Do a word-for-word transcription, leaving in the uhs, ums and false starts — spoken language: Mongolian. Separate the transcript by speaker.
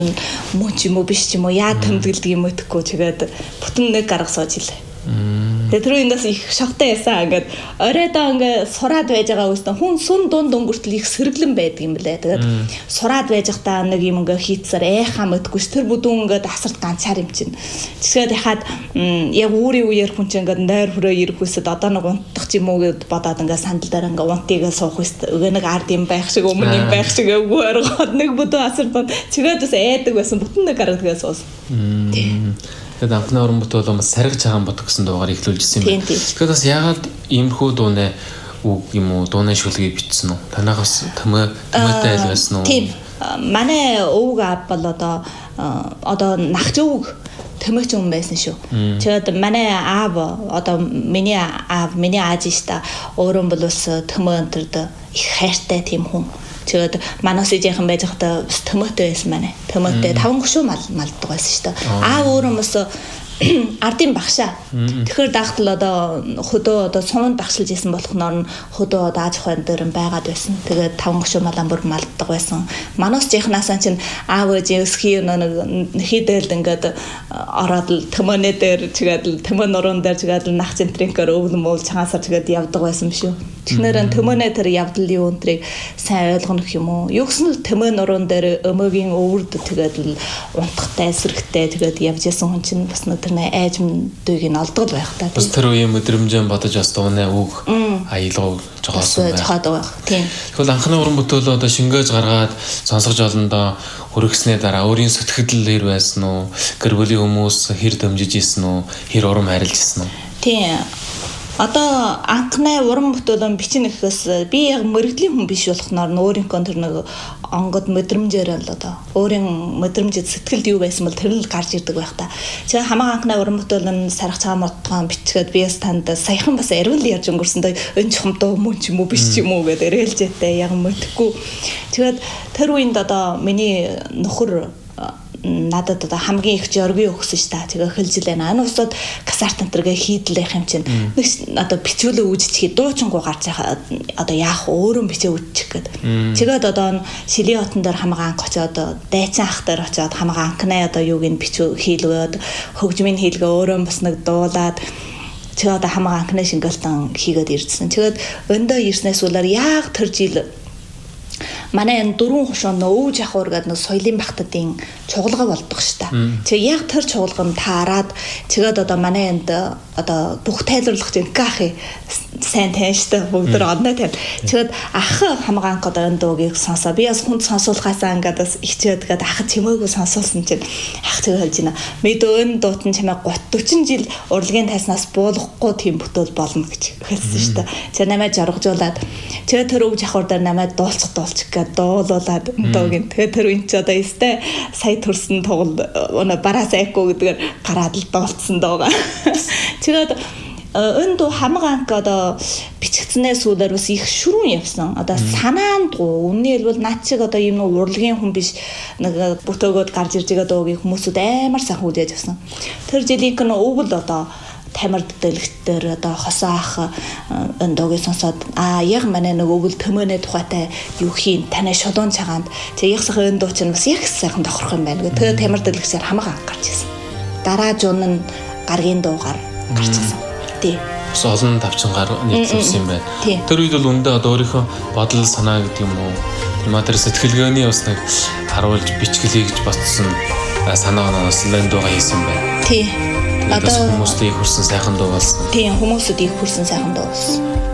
Speaker 1: муу ч юм уу биш ч юм уу яа тэмдэглэдэг юм өтөхгүй тэгээд бүтэн нэг гарга сууж илээ. Тэгээд тэр үндээс их шоктой байсан. Ингээд оройдоо ингээд сураад байж байгаа үстэн хүн сүн дунд өнгөртөл их сэргэлэн байдаг юм лээ. Тэгээд сураад байж байхдаа нэг юм ингээд хийцээр айхаа мэдгүй ш тэр бүдүүн ингээд асарт ганцаар юм чинь. Тэгсгээд яхаад яг үүрийн үеэр хүн чинь ингээд нойр хөрөө ирэхүйсэд одоо нэг унтах ч юм уу гэд бодоод ингээд сандал дээр ингээд унтыг суух үст өгөө нэг ард юм байх шиг өмнө юм байх шиг өвгөө оргоод нэг бүдүүн асарт чигээд бас айдаг байсан бүтэн нэг гаргадгаас суус. Тийм.
Speaker 2: Тэгээд анхны уран бүтээл бол саргиж хаан бод гэсэн дуугаар эхлүүлжсэн юм байна. Тэгэхээр бас яагаад иймэрхүү дуунаа үг юм уу дууны шүлгийг бичсэн үү? Танаас төмөө төмөөтэй айл байсан уу?
Speaker 1: Тийм. Манай өвөг аав бол одоо одоо нахч өвөг төмөөч юм байсан шүү. Тэгээд манай аав одоо миний аав миний ааж ста өөрөө бол бас төмөө өнтерд их хайртай тийм хүн. Тэгээд манаас ижийнхэн байж байхдаа төмөөтэй байсан манай. Төмөөтэй таван гушуу мал малддаг байсан шүү дээ. Аа өөрөө мөс ардын багшаа. Тэгэхээр даахтал одоо хөдөө одоо суманд багшлж исэн болохноор нь хөдөө одоо аж ахуйн дээр байгаад байсан. Тэгээд таван гушуу малан бүр малддаг байсан. Манаас ижийнхнаасаа чинь аав ээж өсхий нэг хийдэлд ингээд ороод л төмөнөө дээр чигээд төмөн нуруунд дээр чигээд нах центрингээр өвлөн мөөл цагаасаар чигээд явдаг байсан юм шүү. Тэгэхээр төмөнөө тэр явдлын өнтрийг сайн ойлгох юм уу? Юу гэсэн л төмөн нуруунд дээр өмөгийн өвөрд тэгээд л унтахтай эсрэгтэй тэгээд явж исэн хүн чинь бас нэг айж дүйг нь олдгол байх та.
Speaker 2: Бас тэр үеийн мэдрэмжэн бодож бас дуунаа үг аялал жогоосон байх.
Speaker 1: Жохоод байх. Тийм.
Speaker 2: Тэгвэл анхны уран бүтээлөө одоо шингээж гаргаад сонсгож олондоо хөргөснээ дараа өөрийн сэтгэл хэр байсан уу? Гэр бүлийн хүмүүс хэр дэмжиж исэн үү? Хэр урам харилж исэн үү?
Speaker 1: Тийм. Одоо анхны уран бүтээлэн бичнэ гэхээс би яг мөрөгдлийн хүн биш болохноор өөрийнхөө тэр нэг онгод мэдрэмжээр л одоо өөрийн мэдрэмжэд сэтгэлд юу байсан бол тэр л гарч ирдэг байх та. Тэгээ хамаа анхны уран бүтээлэн сарах цагаан модтгоон бичгээд би бас танд саяхан бас ариун ярьж өнгөрсөндөө өн чухамдаа мөн ч юм уу биш ч юм уу гэдэг эргэлжээтэй яг мэдэхгүй. Тэгээд тэр үеинд одоо миний нөхөр надад одоо хамгийн их жоргийн өгсөн ш та. Тэгээ хэлж лээ. Энэ усод касарт энтергээ хийдлэх юм чинь. Нэг одоо бичүүлээ үүжчих дуучингуу гарч яхаа одоо яах өөрөө бичээ үүчих гээд. Тэгээд одоо шилийн хотон дээр хамгаан анх очоод дайцсан ах дээр очоод хамгаан анхны одоо юуг нь бичүү хийлгээд хөгжмийн хийлгээ өөрөө бас нэг дуулаад тэгээд одоо хамгаан анхны шингэлтэн хийгээд ирдсэн. Тэгээд өндөө ирснээс улаар яг тэр жил манай энэ дөрвөн хушуун өвж ахур гэдэг нэг соёлын багтдын чугалга болдог ш та. Тэгээ яг тэр чугалганд таарад тэгээд одоо манай энд одоо бүх тайлбарлах чинь кахи сайн тань ш та бүгд одноо тань. Тэгээд ах хамгаан одоо энэ дуугийг сонсоо. Би бас хүнд сонсуулахаасаа ингээд бас ичээд гээд ах чимээгүй сонсуулсан чинь ах тэгээд хэлж байна. Мэд өн дуутан чамайг гутван жил урлагийн тайснаас буулгахгүй тийм бүтээл болно гэж хэлсэн ш та. Тэгээ намайг жаргажуулаад тэгээд тэр өвж ахур дээр намайг дуулцах дуулчих дуулуулаад дуугийн тэгээд тэр үн ч одоо өстэй сая төрсөн тоглол өнө бараас айхгүй гэдгээр гараад л дуулцсан дуугаа. Тэгээд энэ дуу хамгаан одоо бичигдснээс сүүлээр бас их шүрүүн явсан. Одоо санаанд гоо үнний хэлбэл над чиг одоо юм нэг урлагийн хүн биш нэг бүтээгөөд гарч ирж байгаа дуугийн хүмүүсүүд амар сайхан үдээж авсан. Тэр жилийнх нь өвөл одоо тамир дэлгтэр одоо хосоо ах энэ дуугийг сонсоод аа яг манай нэг өвөл төмөнөө тухайтай юу хийн танай шодон цагаанд тэг яг сайхан энэ дуу чинь бас яг сайхан тохирох юм байна. Тэгээ тамир дэлгчээр хамаагаа гарч ирсэн. Дараа жун нь гаргийн дуугаар гарч ирсэн. Тий.
Speaker 2: Бас олон тавчингаар нийтлүүлсэн юм байна. Тэр үед бол үндэ одоо өөрийнхөө бодол санаа гэдэг юм уу тэр сэтгэлгээний бас нэг харуулж бичгэлээ гэж бодсон санаа оноос л энэ дуугаа хийсэн юм байна.
Speaker 1: Тий.
Speaker 2: Одоо хүмүүст их хүрсэн сайхан дуу болсон.
Speaker 1: Тийм хүмүүсд их хүрсэн сайхан дуу болсон.